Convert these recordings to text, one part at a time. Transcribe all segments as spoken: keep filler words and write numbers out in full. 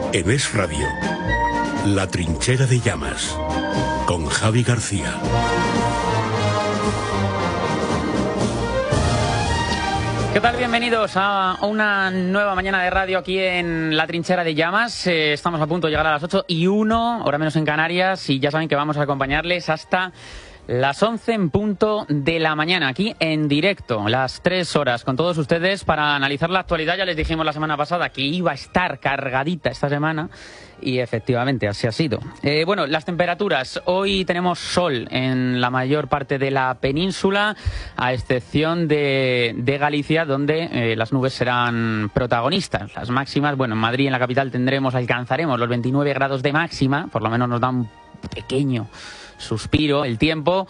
En Es Radio, La Trinchera de Llamas, con Javi García. ¿Qué tal? Bienvenidos a una nueva mañana de radio aquí en La Trinchera de Llamas. Eh, estamos a punto de llegar a las ocho y uno, hora menos en Canarias, y ya saben que vamos a acompañarles hasta las once en punto de la mañana, aquí en directo, las tres horas con todos ustedes para analizar la actualidad. Ya les dijimos la semana pasada que iba a estar cargadita esta semana y efectivamente así ha sido. Eh, bueno, las temperaturas. Hoy tenemos sol en la mayor parte de la península, a excepción de, de Galicia, donde eh, las nubes serán protagonistas. Las máximas, bueno, en Madrid, en la capital, tendremos, alcanzaremos los veintinueve grados de máxima, por lo menos nos da un pequeño suspiro el tiempo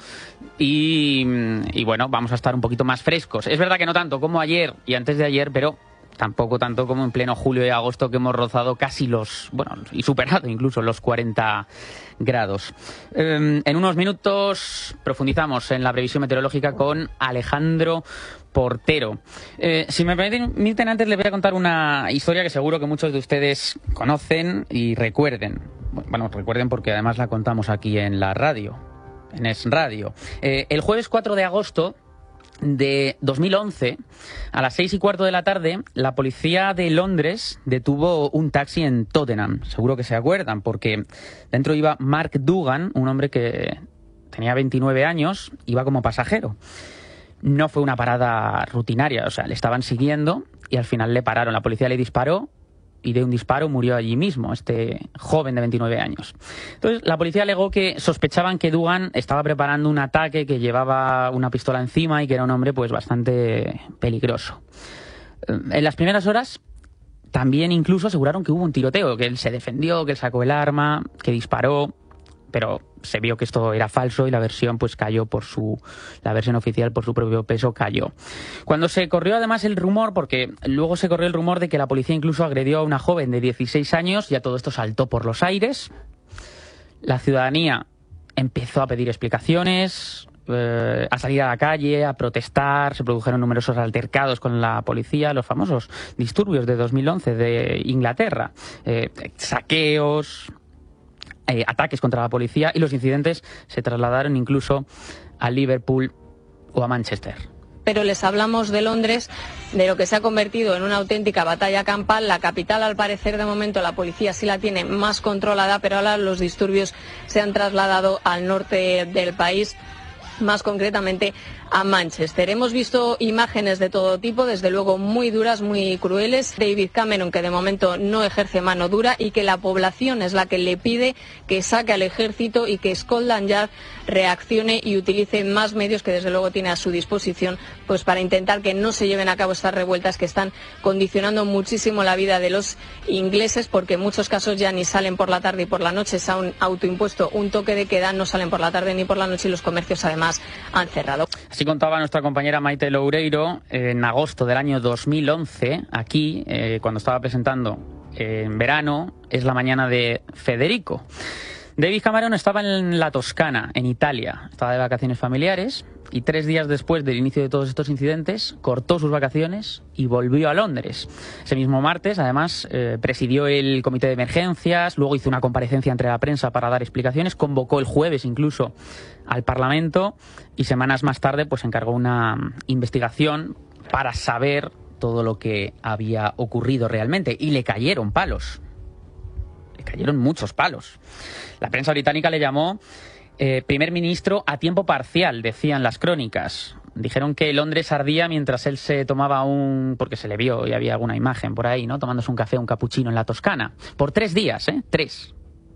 y, y bueno, vamos a estar un poquito más frescos. Es verdad que no tanto como ayer y antes de ayer, pero tampoco tanto como en pleno julio y agosto, que hemos rozado casi los, bueno, y superado incluso los cuarenta grados. Eh, en unos minutos profundizamos en la previsión meteorológica con Alejandro Portero. Eh, si me permiten, antes les voy a contar una historia que seguro que muchos de ustedes conocen y recuerden. Bueno, recuerden porque además la contamos aquí en la radio, en Es Radio. Eh, el jueves cuatro de agosto de dos mil once, a las seis y cuarto de la tarde, la policía de Londres detuvo un taxi en Tottenham. Seguro que se acuerdan, porque dentro iba Mark Dugan, un hombre que tenía veintinueve años, iba como pasajero. No fue una parada rutinaria, o sea, le estaban siguiendo y al final le pararon. La policía le disparó y de un disparo murió allí mismo, este joven de veintinueve años. Entonces, la policía alegó que sospechaban que Dugan estaba preparando un ataque, que llevaba una pistola encima y que era un hombre pues bastante peligroso. En las primeras horas también incluso aseguraron que hubo un tiroteo, que él se defendió, que él sacó el arma, que disparó, pero se vio que esto era falso y la versión pues cayó por su la versión oficial por su propio peso cayó. Cuando se corrió además el rumor, porque luego se corrió el rumor de que la policía incluso agredió a una joven de dieciséis años, ya todo esto saltó por los aires. La ciudadanía empezó a pedir explicaciones, eh, a salir a la calle, a protestar, se produjeron numerosos altercados con la policía, los famosos disturbios de dos mil once de Inglaterra, eh, saqueos, Eh, ataques contra la policía, y los incidentes se trasladaron incluso a Liverpool o a Manchester. Pero les hablamos de Londres, de lo que se ha convertido en una auténtica batalla campal. La capital, al parecer, de momento la policía sí la tiene más controlada, pero ahora los disturbios se han trasladado al norte del país, más concretamente a Manchester. Hemos visto imágenes de todo tipo, desde luego muy duras, muy crueles. David Cameron, que de momento no ejerce mano dura, y que la población es la que le pide que saque al ejército y que Scotland Yard reaccione y utilice más medios que desde luego tiene a su disposición, pues para intentar que no se lleven a cabo estas revueltas que están condicionando muchísimo la vida de los ingleses, porque en muchos casos ya ni salen por la tarde y por la noche. Se han autoimpuesto un toque de queda, no salen por la tarde ni por la noche y los comercios además han cerrado. Así contaba nuestra compañera Maite Loureiro en agosto del año dos mil once, aquí, eh, cuando estaba presentando eh, en verano, Es la mañana de Federico. David Cameron estaba en la Toscana, en Italia, estaba de vacaciones familiares, y tres días después del inicio de todos estos incidentes cortó sus vacaciones y volvió a Londres. Ese mismo martes, además, eh, presidió el comité de emergencias, luego hizo una comparecencia entre la prensa para dar explicaciones, convocó el jueves incluso al Parlamento y semanas más tarde pues encargó una investigación para saber todo lo que había ocurrido realmente, y le cayeron palos. Le cayeron muchos palos. La prensa británica le llamó Eh, primer ministro a tiempo parcial, decían las crónicas. Dijeron que Londres ardía mientras él se tomaba un... porque se le vio y había alguna imagen por ahí, ¿no? Tomándose un café, un capuchino en la Toscana. Por tres días, ¿eh? Tres.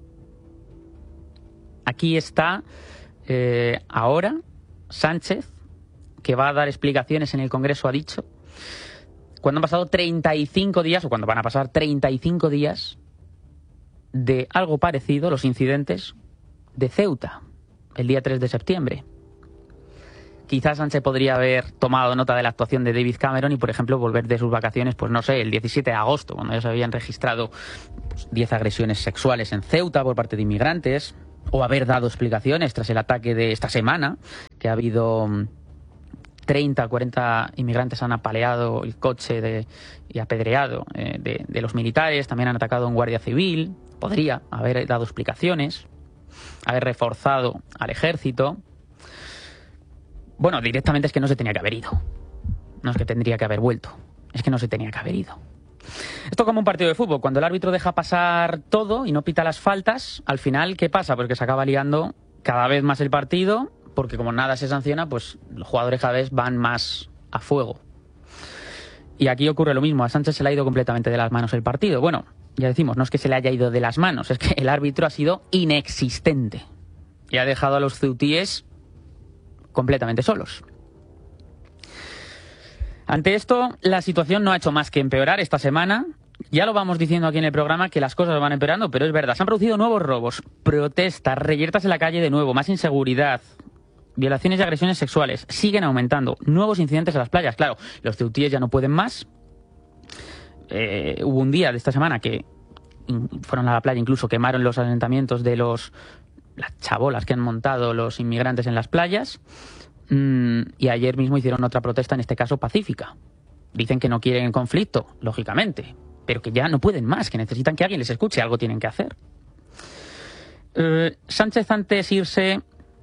Aquí está eh, ahora Sánchez, que va a dar explicaciones en el Congreso, ha dicho, cuando han pasado treinta y cinco días, o cuando van a pasar treinta y cinco días de algo parecido, los incidentes de Ceuta, el día tres de septiembre. Quizás Sánchez podría haber tomado nota de la actuación de David Cameron y, por ejemplo, volver de sus vacaciones, pues no sé, el diecisiete de agosto, cuando ya se habían registrado pues, diez agresiones sexuales en Ceuta por parte de inmigrantes, o haber dado explicaciones tras el ataque de esta semana, que ha habido treinta, cuarenta inmigrantes han apaleado el coche de, y apedreado eh, de, de los militares, también han atacado a un guardia civil, podría haber dado explicaciones, haber reforzado al ejército. Bueno, directamente es que no se tenía que haber ido, no es que tendría que haber vuelto, es que no se tenía que haber ido. Esto como un partido de fútbol, cuando el árbitro deja pasar todo y no pita las faltas, al final, ¿qué pasa? Pues que se acaba liando cada vez más el partido, porque como nada se sanciona, pues los jugadores cada vez van más a fuego. Y aquí ocurre lo mismo, a Sánchez se le ha ido completamente de las manos el partido. Bueno, ya decimos, no es que se le haya ido de las manos, es que el árbitro ha sido inexistente y ha dejado a los ceutíes completamente solos. Ante esto, la situación no ha hecho más que empeorar esta semana. Ya lo vamos diciendo aquí en el programa que las cosas van empeorando, pero es verdad, se han producido nuevos robos, protestas, reyertas en la calle de nuevo, más inseguridad, violaciones y agresiones sexuales siguen aumentando, nuevos incidentes en las playas. Claro, los ceutíes ya no pueden más. Eh, hubo un día de esta semana que fueron a la playa, incluso quemaron los asentamientos de los las chabolas que han montado los inmigrantes en las playas. Mm, y ayer mismo hicieron otra protesta, en este caso pacífica. Dicen que no quieren conflicto, lógicamente, pero que ya no pueden más, que necesitan que alguien les escuche, algo tienen que hacer. Eh, Sánchez, antes de irse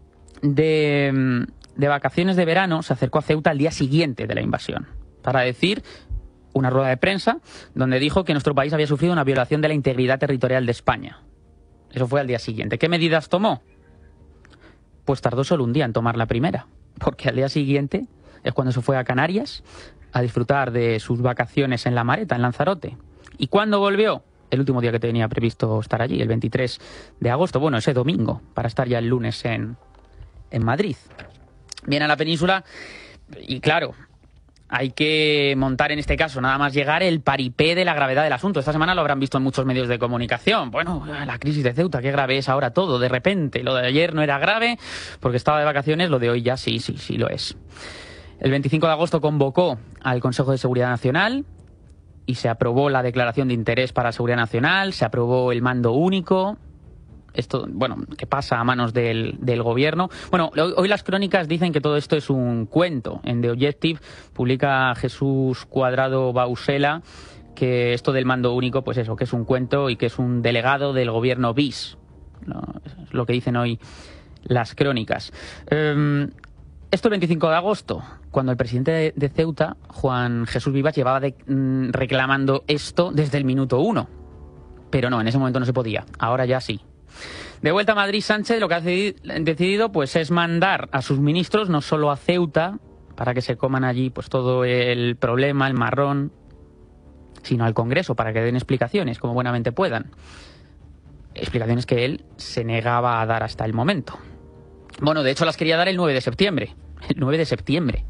de, de vacaciones de verano, se acercó a Ceuta al día siguiente de la invasión para decir una rueda de prensa donde dijo que nuestro país había sufrido una violación de la integridad territorial de España. Eso fue al día siguiente. ¿Qué medidas tomó? Pues tardó solo un día en tomar la primera, porque al día siguiente es cuando se fue a Canarias a disfrutar de sus vacaciones en La Mareta, en Lanzarote. ¿Y cuándo volvió? El último día que tenía previsto estar allí, el veintitrés de agosto, bueno, ese domingo, para estar ya el lunes en, en Madrid. Viene a la península y, claro, hay que montar en este caso, nada más llegar, el paripé de la gravedad del asunto. Esta semana lo habrán visto en muchos medios de comunicación. Bueno, la crisis de Ceuta, qué grave es ahora todo, de repente. Lo de ayer no era grave porque estaba de vacaciones, lo de hoy ya sí, sí, sí lo es. El veinticinco de agosto convocó al Consejo de Seguridad Nacional y se aprobó la declaración de interés para la seguridad nacional, se aprobó el mando único. Esto, bueno, que pasa a manos del, del gobierno. Bueno, hoy las crónicas dicen que todo esto es un cuento. En The Objective publica Jesús Cuadrado Bausela que esto del mando único, pues eso, que es un cuento y que es un delegado del gobierno bis. ¿No? Es lo que dicen hoy las crónicas. Eh, Esto el veinticinco de agosto, cuando el presidente de, de Ceuta, Juan Jesús Vivas, llevaba de, mm, reclamando esto desde el minuto uno. Pero no, en ese momento no se podía. Ahora ya sí. De vuelta a Madrid, Sánchez lo que ha decidido pues es mandar a sus ministros no solo a Ceuta para que se coman allí pues todo el problema, el marrón, sino al Congreso para que den explicaciones como buenamente puedan. Explicaciones que él se negaba a dar hasta el momento. Bueno, de hecho las quería dar el nueve de septiembre. El nueve de septiembre.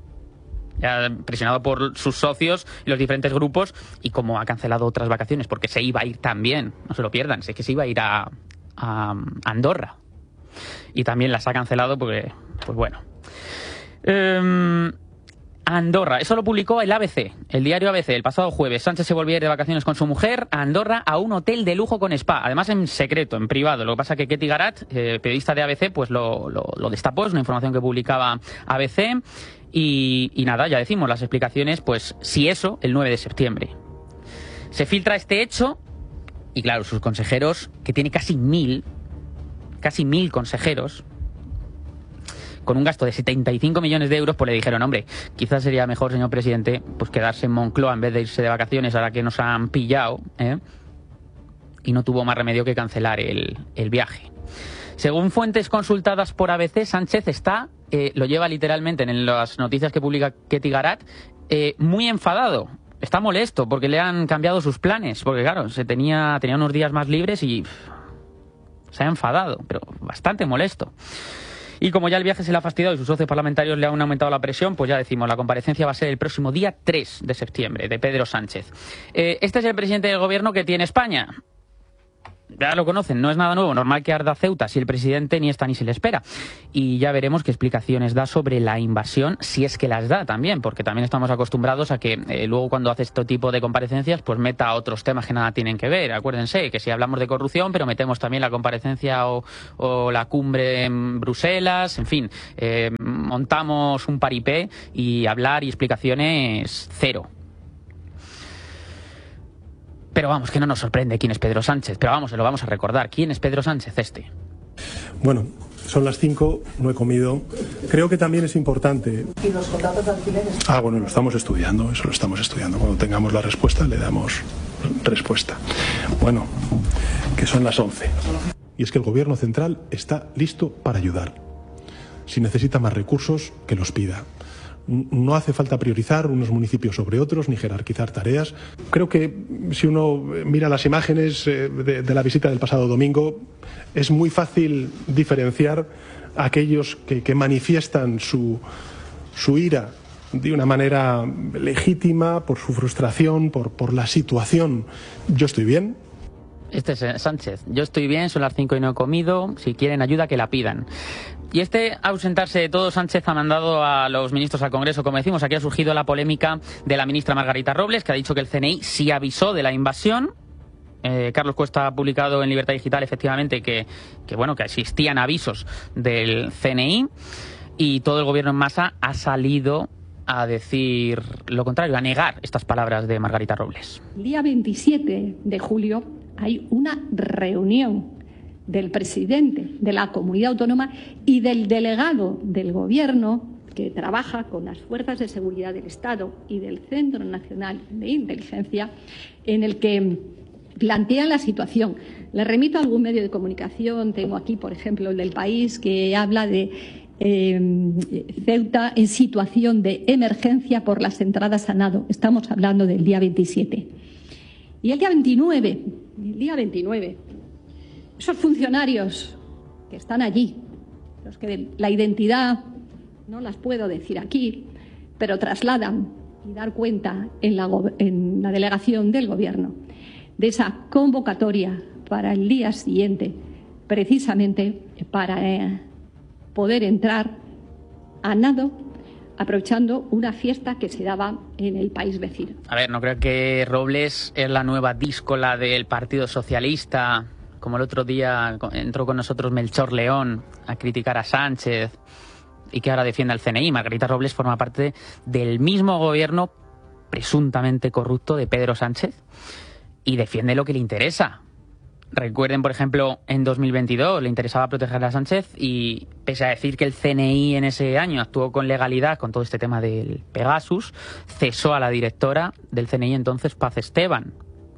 Ya presionado por sus socios y los diferentes grupos, y como ha cancelado otras vacaciones porque se iba a ir también, no se lo pierdan, sé que se iba a ir a, a Andorra y también las ha cancelado porque, pues bueno. Eh, Andorra, eso lo publicó el A B C, el diario A B C, el pasado jueves. Sánchez se volvió a ir de vacaciones con su mujer a Andorra a un hotel de lujo con spa, además en secreto, en privado. Lo que pasa es que Ketty Garat, eh, periodista de A B C, pues lo, lo, lo destapó, es una información que publicaba A B C. Y, y nada, ya decimos las explicaciones, pues si eso, el nueve de septiembre. Se filtra este hecho y claro, sus consejeros, que tiene casi mil, casi mil consejeros, con un gasto de setenta y cinco millones de euros, pues le dijeron, hombre, quizás sería mejor, señor presidente, pues quedarse en Moncloa en vez de irse de vacaciones ahora que nos han pillado, ¿eh? Y no tuvo más remedio que cancelar el, el viaje. Según fuentes consultadas por A B C, Sánchez está, eh, lo lleva literalmente en las noticias que publica Ketty Garat, eh, muy enfadado. Está molesto porque le han cambiado sus planes, porque claro, se tenía, tenía unos días más libres y pff, se ha enfadado, pero bastante molesto. Y como ya el viaje se le ha fastidiado y sus socios parlamentarios le han aumentado la presión, pues ya decimos, la comparecencia va a ser el próximo día tres de septiembre, de Pedro Sánchez. Eh, este es el presidente del gobierno que tiene España. ya lo conocen, no es nada nuevo, normal que arda Ceuta si el presidente ni está ni se le espera. Y ya veremos qué explicaciones da sobre la invasión, si es que las da también, porque también estamos acostumbrados a que eh, luego cuando hace este tipo de comparecencias pues meta otros temas que nada tienen que ver. Acuérdense que si hablamos de corrupción, pero metemos también la comparecencia o, o la cumbre en Bruselas, en fin, eh, montamos un paripé y hablar y explicaciones cero. Pero vamos, que no nos sorprende quién es Pedro Sánchez. Pero vamos, se lo vamos a recordar. ¿Quién es Pedro Sánchez este? Bueno, son las cinco, no he comido. Creo que también es importante. ¿Y los contratos de alquileres? Ah, bueno, lo estamos estudiando, eso lo estamos estudiando. Cuando tengamos la respuesta, le damos respuesta. Bueno, que son las once. Y es que el Gobierno central está listo para ayudar. Si necesita más recursos, que los pida. No hace falta priorizar unos municipios sobre otros ni jerarquizar tareas. Creo que si uno mira las imágenes de, de la visita del pasado domingo, es muy fácil diferenciar a aquellos que, que manifiestan su, su ira de una manera legítima por su frustración, por, por la situación. Yo estoy bien. Este es Sánchez. Yo estoy bien, son las cinco y no he comido. Si quieren ayuda, que la pidan. Y este ausentarse de todo, Sánchez ha mandado a los ministros al Congreso. Como decimos, aquí ha surgido la polémica de la ministra Margarita Robles, que ha dicho que el C N I sí avisó de la invasión. Eh, Carlos Cuesta ha publicado en Libertad Digital, efectivamente, que, que, bueno, que existían avisos del C N I. Y todo el gobierno en masa ha salido a decir lo contrario, a negar estas palabras de Margarita Robles. El día veintisiete de julio hay una reunión del presidente de la comunidad autónoma y del delegado del Gobierno que trabaja con las fuerzas de seguridad del Estado y del Centro Nacional de Inteligencia, en el que plantean la situación. Les remito a algún medio de comunicación, tengo aquí, por ejemplo, el del País, que habla de eh, Ceuta en situación de emergencia por las entradas a nado. Estamos hablando del día veintisiete. Y el día veintinueve, el día veintinueve, esos funcionarios que están allí, los que la identidad no las puedo decir aquí, pero trasladan y dar cuenta en la, en la delegación del Gobierno de esa convocatoria para el día siguiente, precisamente para eh, poder entrar a nado, aprovechando una fiesta que se daba en el país vecino. A ver, no creo que Robles es la nueva díscola del Partido Socialista, como el otro día entró con nosotros Melchor León a criticar a Sánchez y que ahora defiende al C N I. Margarita Robles forma parte del mismo gobierno presuntamente corrupto de Pedro Sánchez y defiende lo que le interesa. Recuerden, por ejemplo, en dos mil veintidós le interesaba proteger a Sánchez y, pese a decir que el C N I en ese año actuó con legalidad con todo este tema del Pegasus, cesó a la directora del C N I entonces, Paz Esteban.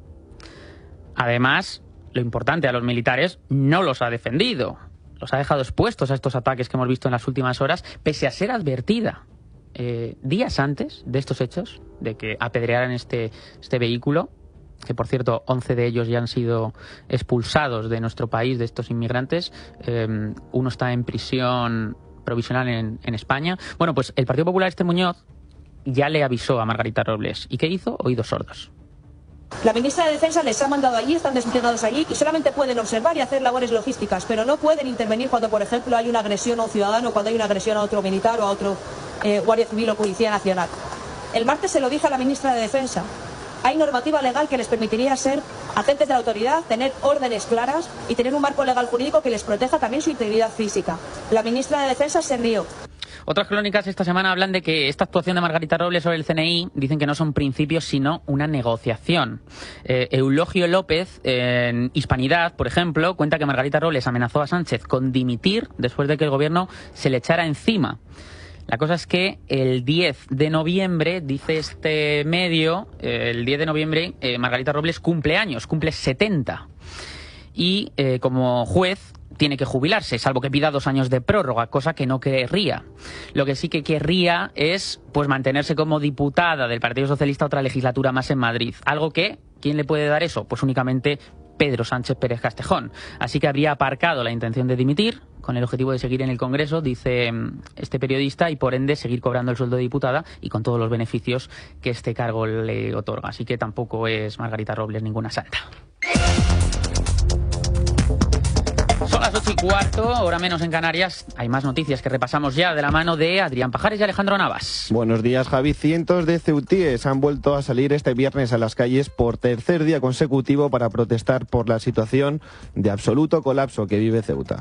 Además, lo importante, a los militares no los ha defendido. Los ha dejado expuestos a estos ataques que hemos visto en las últimas horas, pese a ser advertida eh, días antes de estos hechos, de que apedrearan este, este vehículo, que por cierto, once de ellos ya han sido expulsados de nuestro país, de estos inmigrantes. Eh, uno está en prisión provisional en, en España. Bueno, pues el Partido Popular, este Muñoz, ya le avisó a Margarita Robles. ¿Y qué hizo? Oídos sordos. La ministra de Defensa les ha mandado allí, están desplegados allí y solamente pueden observar y hacer labores logísticas, pero no pueden intervenir cuando, por ejemplo, hay una agresión a un ciudadano, cuando hay una agresión a otro militar o a otro eh, guardia civil o policía nacional. El martes se lo dije a la ministra de Defensa. Hay normativa legal que les permitiría ser agentes de la autoridad, tener órdenes claras y tener un marco legal jurídico que les proteja también su integridad física. La ministra de Defensa se rió. Otras crónicas esta semana hablan de que esta actuación de Margarita Robles sobre el C N I dicen que no son principios sino una negociación. Eh, Eulogio López, eh, en Hispanidad, por ejemplo, cuenta que Margarita Robles amenazó a Sánchez con dimitir después de que el gobierno se le echara encima. La cosa es que el diez de noviembre, dice este medio, eh, el diez de noviembre eh, Margarita Robles cumple años, cumple setenta. Y eh, como juez tiene que jubilarse, salvo que pida dos años de prórroga, cosa que no querría. Lo que sí que querría es pues mantenerse como diputada del Partido Socialista otra legislatura más en Madrid. Algo que, ¿quién le puede dar eso? Pues únicamente Pedro Sánchez Pérez Castejón. Así que habría aparcado la intención de dimitir, con el objetivo de seguir en el Congreso, dice este periodista, y por ende seguir cobrando el sueldo de diputada y con todos los beneficios que este cargo le otorga. Así que tampoco es Margarita Robles ninguna santa. Son las ocho y cuarto, hora menos en Canarias. Hay más noticias que repasamos ya de la mano de Adrián Pajares y Alejandro Navas. Buenos días, Javi. Cientos de ceutíes han vuelto a salir este viernes a las calles por tercer día consecutivo para protestar por la situación de absoluto colapso que vive Ceuta.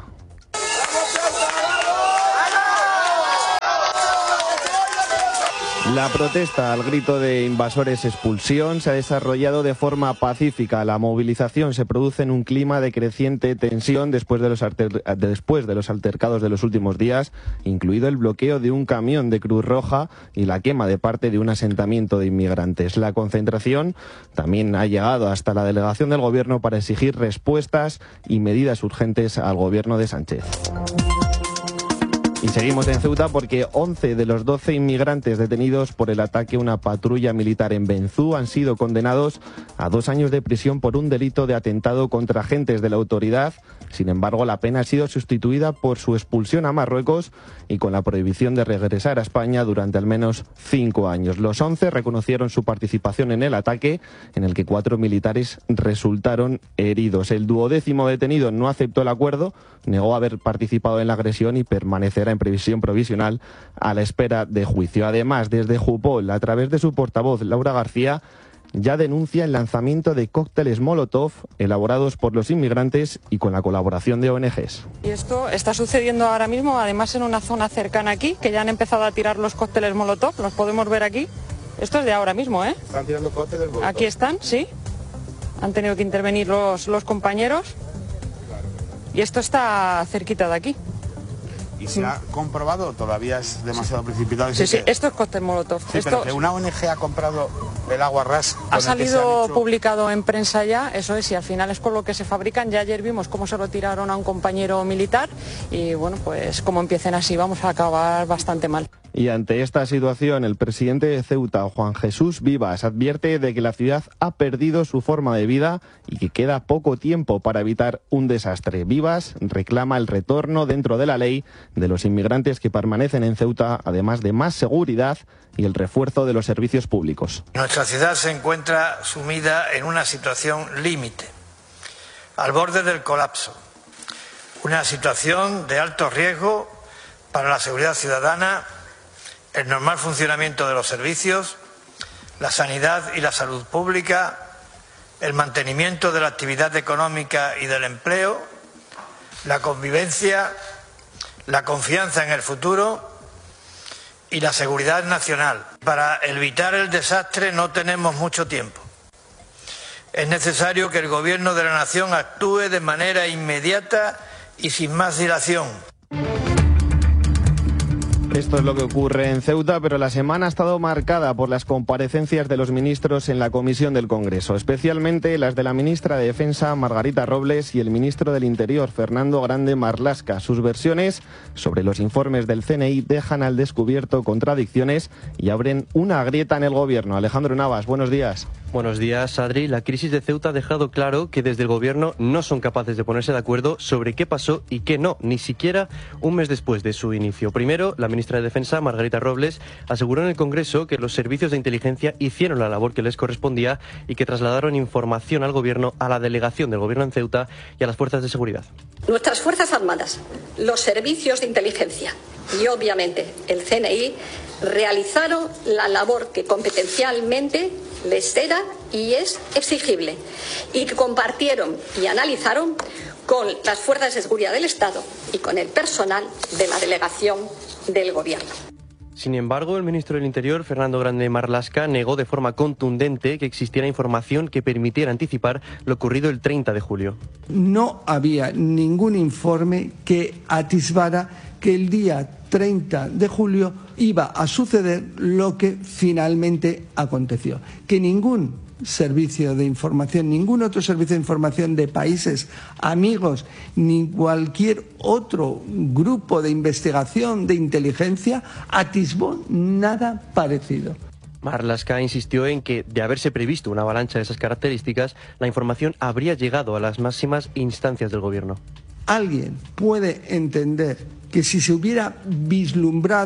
La protesta al grito de invasores expulsión se ha desarrollado de forma pacífica. La movilización se produce en un clima de creciente tensión después de los, alter... después de los altercados de los últimos días, incluido el bloqueo de un camión de Cruz Roja y la quema de parte de un asentamiento de inmigrantes. La concentración también ha llegado hasta la delegación del Gobierno para exigir respuestas y medidas urgentes al Gobierno de Sánchez. Y seguimos en Ceuta porque once de los doce inmigrantes detenidos por el ataque a una patrulla militar en Benzú han sido condenados a dos años de prisión por un delito de atentado contra agentes de la autoridad. Sin embargo, la pena ha sido sustituida por su expulsión a Marruecos y con la prohibición de regresar a España durante al menos cinco años. Los once reconocieron su participación en el ataque, en el que cuatro militares resultaron heridos. El duodécimo detenido no aceptó el acuerdo, negó haber participado en la agresión y permanecerá en prisión provisional a la espera de juicio. Además, desde Jupol, a través de su portavoz, Laura García, ya denuncia el lanzamiento de cócteles Molotov elaborados por los inmigrantes y con la colaboración de O N Ges. Y esto está sucediendo ahora mismo, además en una zona cercana aquí, que ya han empezado a tirar los cócteles Molotov, los podemos ver aquí. Esto es de ahora mismo, ¿eh? ¿Están tirando cócteles Molotov? Aquí están, sí. Han tenido que intervenir los, los compañeros. Y esto está cerquita de aquí. ¿Y se ha comprobado o todavía es demasiado precipitado? Sí, sí, que... esto es cóctel Molotov. Sí, esto... pero que una O N Ge ha comprado el agua ras. Ha salido hecho... publicado en prensa ya, eso es, y al final es con lo que se fabrican. Ya ayer vimos cómo se lo tiraron a un compañero militar y bueno, pues como empiecen así vamos a acabar bastante mal. Y ante esta situación, el presidente de Ceuta, Juan Jesús Vivas, advierte de que la ciudad ha perdido su forma de vida y que queda poco tiempo para evitar un desastre. Vivas reclama el retorno dentro de la ley de los inmigrantes que permanecen en Ceuta, además de más seguridad y el refuerzo de los servicios públicos. Nuestra ciudad se encuentra sumida en una situación límite, al borde del colapso. Una situación de alto riesgo para la seguridad ciudadana, el normal funcionamiento de los servicios, la sanidad y la salud pública, el mantenimiento de la actividad económica y del empleo, la convivencia, la confianza en el futuro y la seguridad nacional. Para evitar el desastre no tenemos mucho tiempo. Es necesario que el Gobierno de la Nación actúe de manera inmediata y sin más dilación. Esto es lo que ocurre en Ceuta, pero la semana ha estado marcada por las comparecencias de los ministros en la Comisión del Congreso, especialmente las de la ministra de Defensa, Margarita Robles, y el ministro del Interior, Fernando Grande Marlaska. Sus versiones sobre los informes del C N I dejan al descubierto contradicciones y abren una grieta en el Gobierno. Alejandro Navas, buenos días. Buenos días, Adri. La crisis de Ceuta ha dejado claro que desde el Gobierno no son capaces de ponerse de acuerdo sobre qué pasó y qué no, ni siquiera un mes después de su inicio. Primero, la ministra de Defensa, Margarita Robles, aseguró en el Congreso que los servicios de inteligencia hicieron la labor que les correspondía y que trasladaron información al Gobierno, a la delegación del Gobierno en Ceuta y a las fuerzas de seguridad. Nuestras Fuerzas Armadas, los servicios de inteligencia y obviamente el C N I realizaron la labor que competencialmente les era y es exigible y que compartieron y analizaron con las fuerzas de seguridad del Estado y con el personal de la delegación del Gobierno. Sin embargo, el ministro del Interior, Fernando Grande Marlaska, negó de forma contundente que existiera información que permitiera anticipar lo ocurrido el treinta de julio. No había ningún informe que atisbara que el día treinta de julio iba a suceder lo que finalmente aconteció. Que ningún servicio de información, ningún otro servicio de información de países amigos, ni cualquier otro grupo de investigación de inteligencia atisbó nada parecido. Marlaska insistió en que, de haberse previsto una avalancha de esas características, la información habría llegado a las máximas instancias del Gobierno. ¿Alguien puede entender que si se hubiera vislumbrado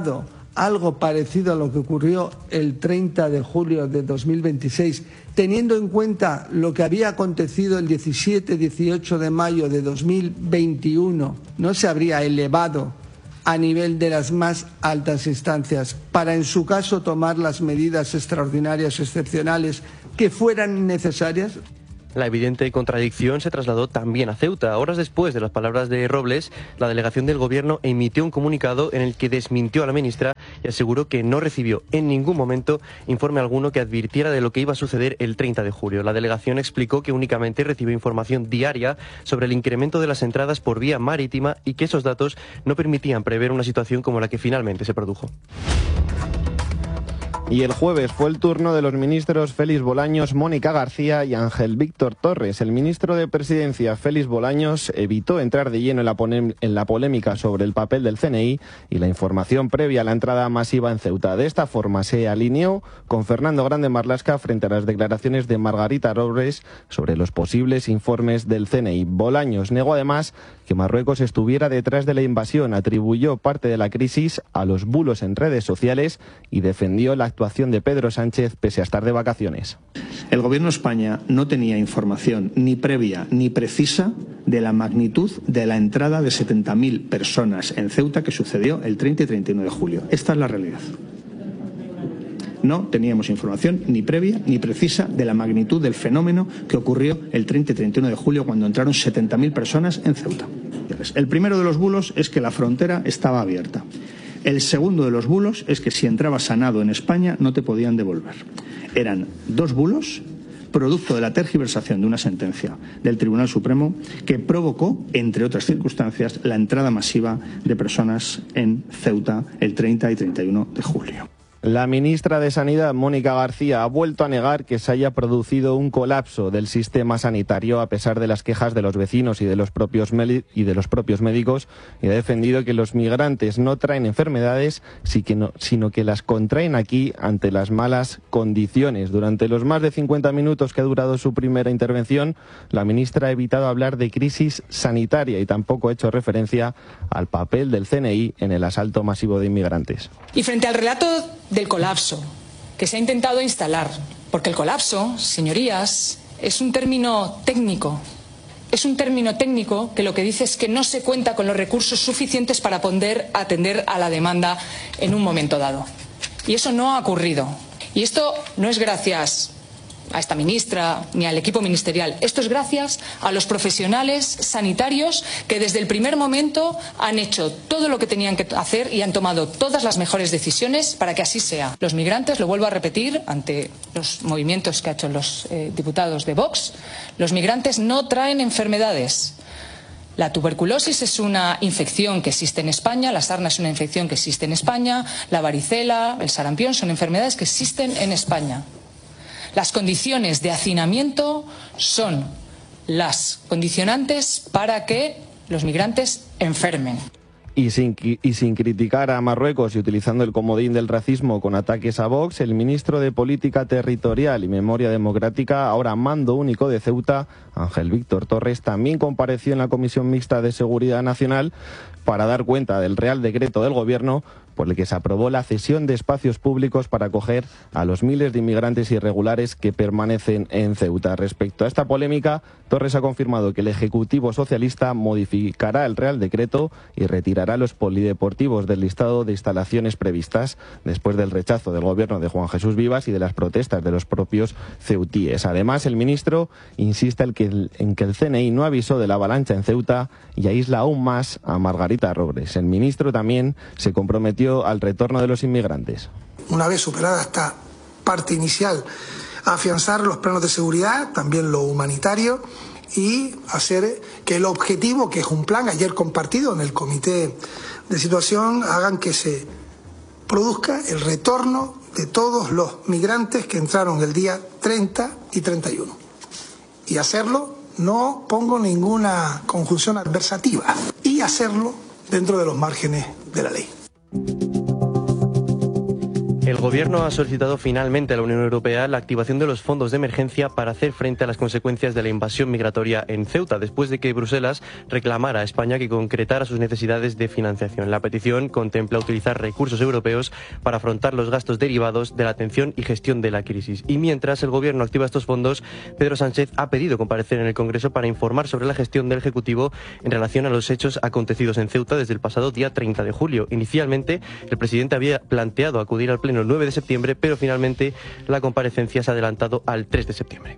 algo parecido a lo que ocurrió el treinta de julio de dos mil veintiséis, teniendo en cuenta lo que había acontecido el diecisiete dieciocho de mayo de dos mil veintiuno, no se habría elevado a nivel de las más altas instancias para, en su caso, tomar las medidas extraordinarias, excepcionales que fueran necesarias? La evidente contradicción se trasladó también a Ceuta. Horas después de las palabras de Robles, la delegación del Gobierno emitió un comunicado en el que desmintió a la ministra y aseguró que no recibió en ningún momento informe alguno que advirtiera de lo que iba a suceder el treinta de julio. La delegación explicó que únicamente recibió información diaria sobre el incremento de las entradas por vía marítima y que esos datos no permitían prever una situación como la que finalmente se produjo. Y el jueves fue el turno de los ministros Félix Bolaños, Mónica García y Ángel Víctor Torres. El ministro de Presidencia, Félix Bolaños, evitó entrar de lleno en la, en la polémica sobre el papel del C N I y la información previa a la entrada masiva en Ceuta. De esta forma se alineó con Fernando Grande Marlaska frente a las declaraciones de Margarita Robles sobre los posibles informes del C N I. Bolaños negó además que Marruecos estuviera detrás de la invasión, atribuyó parte de la crisis a los bulos en redes sociales y defendió la actuación de Pedro Sánchez pese a estar de vacaciones. El Gobierno de España no tenía información ni previa ni precisa de la magnitud de la entrada de setenta mil personas en Ceuta que sucedió el treinta y treinta y uno de julio. Esta es la realidad. No teníamos información ni previa ni precisa de la magnitud del fenómeno que ocurrió el treinta y treinta y uno de julio cuando entraron setenta mil personas en Ceuta. El primero de los bulos es que la frontera estaba abierta. El segundo de los bulos es que si entrabas sanado en España no te podían devolver. Eran dos bulos producto de la tergiversación de una sentencia del Tribunal Supremo que provocó, entre otras circunstancias, la entrada masiva de personas en Ceuta el treinta y treinta y uno de julio. La ministra de Sanidad, Mónica García, ha vuelto a negar que se haya producido un colapso del sistema sanitario a pesar de las quejas de los vecinos y de los propios, y de los propios médicos, y ha defendido que los migrantes no traen enfermedades, sino que las contraen aquí ante las malas condiciones. Durante los más de cincuenta minutos que ha durado su primera intervención, la ministra ha evitado hablar de crisis sanitaria y tampoco ha hecho referencia al papel del C N I en el asalto masivo de inmigrantes. Y frente al relato del colapso que se ha intentado instalar, porque el colapso, señorías, es un término técnico, es un término técnico que lo que dice es que no se cuenta con los recursos suficientes para poder atender a la demanda en un momento dado. Y eso no ha ocurrido. Y esto no es gracias a esta ministra ni al equipo ministerial. Esto es gracias a los profesionales sanitarios que desde el primer momento han hecho todo lo que tenían que hacer y han tomado todas las mejores decisiones para que así sea. Los migrantes, lo vuelvo a repetir ante los movimientos que han hecho los eh, diputados de Vox, los migrantes no traen enfermedades. La tuberculosis es una infección que existe en España, la sarna es una infección que existe en España, la varicela, el sarampión son enfermedades que existen en España. Las condiciones de hacinamiento son las condicionantes para que los migrantes enfermen. Y sin, y sin criticar a Marruecos y utilizando el comodín del racismo con ataques a Vox, el ministro de Política Territorial y Memoria Democrática, ahora mando único de Ceuta, Ángel Víctor Torres, también compareció en la Comisión Mixta de Seguridad Nacional para dar cuenta del Real Decreto del Gobierno por el que se aprobó la cesión de espacios públicos para acoger a los miles de inmigrantes irregulares que permanecen en Ceuta. Respecto a esta polémica, Torres ha confirmado que el Ejecutivo Socialista modificará el Real Decreto y retirará los polideportivos del listado de instalaciones previstas después del rechazo del Gobierno de Juan Jesús Vivas y de las protestas de los propios ceutíes. Además, el ministro insiste en que el, en que el C N I no avisó de la avalancha en Ceuta y aísla aún más a Margarita Robles. El ministro también se comprometió al retorno de los inmigrantes. Una vez superada esta parte inicial, afianzar los planos de seguridad, también lo humanitario, y hacer que el objetivo, que es un plan ayer compartido en el comité de situación, hagan que se produzca el retorno de todos los migrantes que entraron el día treinta y treinta y uno. Y hacerlo, no pongo ninguna conjunción adversativa, y hacerlo dentro de los márgenes de la ley. El Gobierno ha solicitado finalmente a la Unión Europea la activación de los fondos de emergencia para hacer frente a las consecuencias de la invasión migratoria en Ceuta, después de que Bruselas reclamara a España que concretara sus necesidades de financiación. La petición contempla utilizar recursos europeos para afrontar los gastos derivados de la atención y gestión de la crisis. Y mientras el Gobierno activa estos fondos, Pedro Sánchez ha pedido comparecer en el Congreso para informar sobre la gestión del Ejecutivo en relación a los hechos acontecidos en Ceuta desde el pasado día treinta de julio. Inicialmente, el presidente había planteado acudir al Pleno el nueve de septiembre, pero finalmente la comparecencia se ha adelantado al tres de septiembre.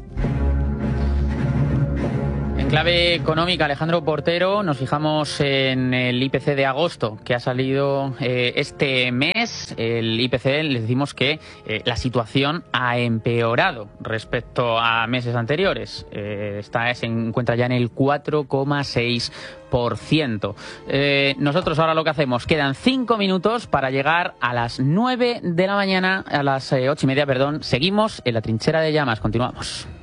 En clave económica, Alejandro Portero, nos fijamos en el I P C de agosto que ha salido eh, este mes. El I P C, les decimos que eh, la situación ha empeorado respecto a meses anteriores. Eh, está, se encuentra ya en el cuatro coma seis por ciento. Eh, nosotros ahora lo que hacemos, quedan cinco minutos para llegar a las nueve de la mañana, a las eh, ocho y media, perdón. Seguimos en la trinchera de llamas, continuamos.